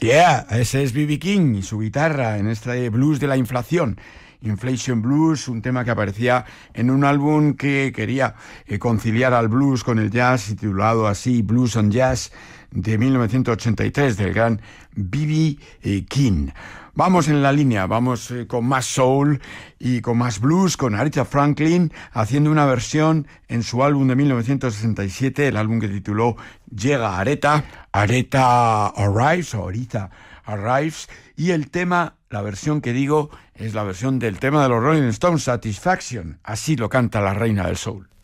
Yeah, ese es B.B. King y su guitarra en este blues de la inflación. Inflation Blues, un tema que aparecía en un álbum que quería conciliar al blues con el jazz, titulado así Blues and Jazz, de 1983, del gran B.B. King. Vamos en la línea, vamos con más soul y con más blues, con Aretha Franklin haciendo una versión en su álbum de 1967, el álbum que tituló Llega Aretha, Aretha Arrives, o Aretha Arrives, y el tema, la versión que digo, es la versión del tema de los Rolling Stones, Satisfaction. Así lo canta la reina del soul.